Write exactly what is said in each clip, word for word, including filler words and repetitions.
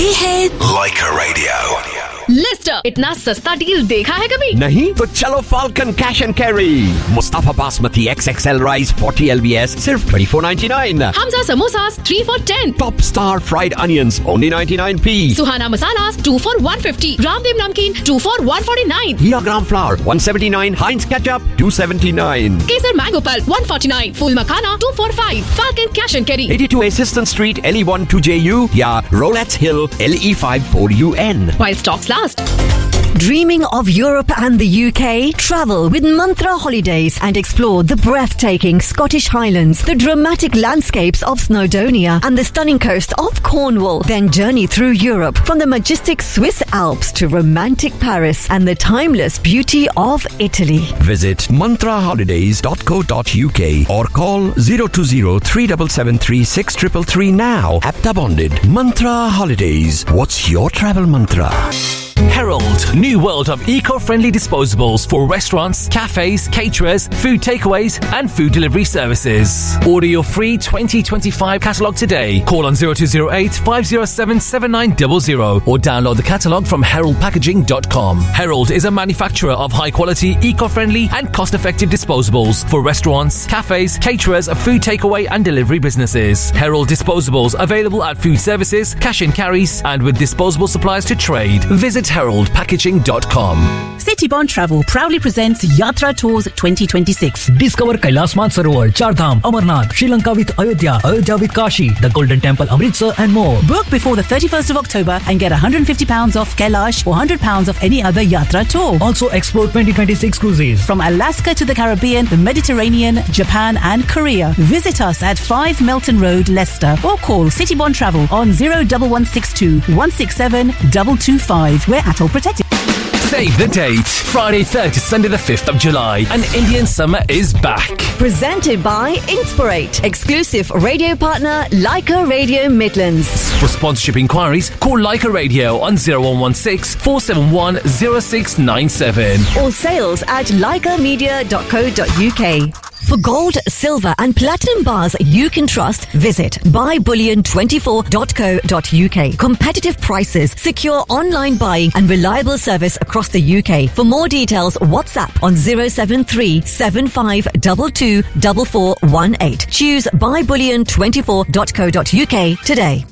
ये है Leica Radio. Leicester, इतना सस्ता डील देखा है कभी? नहीं तो चलो falcon cash and carry. Mustafa basmati x x L rice forty L B S सिर्फ twenty four ninety nine. Hamza samosas three for ten. Top star fried onions only ninety nine P. Suhana masalas to for one fifty. Ramdev नमकीन to for one forty nine. Here gram flower one seventy nine. हाइंस ketchup to seventy nine. Kesar mango pulp one forty nine. Fool makhana to for five. Falcon cash and carry eighty two Assistant Street L E one two J U या Rolettes Hill L E five four U N. while stocks last. Dreaming of Europe and the U K? Travel with Mantra Holidays and explore the breathtaking Scottish Highlands, the dramatic landscapes of Snowdonia and the stunning coast of Cornwall. Then journey through Europe from the majestic Swiss Alps to romantic Paris and the timeless beauty of Italy. Visit mantra holidays dot co dot U K or call zero two zero three seven seven three six three three three now. Apta bonded. Mantra Holidays. What's your travel mantra? Herald, new world of eco-friendly disposables for restaurants, cafes, caterers, food takeaways and food delivery services. Order your free twenty twenty-five catalogue today. Call on zero two zero eight five zero seven seven nine zero zero or download the catalogue from herald packaging dot com. Herald is a manufacturer of high-quality, eco-friendly and cost-effective disposables for restaurants, cafes, caterers, food takeaway and delivery businesses. Herald disposables available at food services, cash and carries and with disposable supplies to trade. Visit herald packaging dot com. Citybond Travel proudly presents Yatra Tours twenty twenty-six. Discover Kailash Mansarovar, Chardham, Amarnath, Sri Lanka with Ayodhya, Ayodhya with Kashi, the Golden Temple, Amritsar and more. Book before the thirty-first of October and get one hundred fifty pounds off Kailash or one hundred pounds off any other Yatra tour. Also explore twenty twenty-six cruises. From Alaska to the Caribbean, the Mediterranean, Japan and Korea. Visit us at five Melton Road, Leicester or call Citybond Travel on zero one one six two one six seven two two five. We're at all protected. Save the date. Friday third to Sunday the fifth of July. An Indian summer is back. Presented by Inspirate. Exclusive radio partner Leica Radio Midlands. For sponsorship inquiries, call Leica Radio on zero one one six four seven one zero six nine seven. Or sales at leica media dot co dot U K. For gold, silver and platinum bars you can trust, visit buy bullion twenty-four dot co dot U K. Competitive prices, secure online buying and reliable service across the U K. For more details, WhatsApp on zero seven three seven five two two four four one eight. Choose buy bullion twenty-four dot co dot U K today.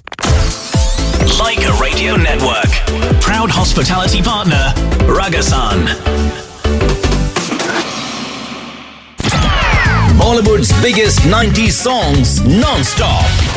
Leica Radio Network. Proud hospitality partner, Ragasan. Bollywood's biggest nineties songs non-stop.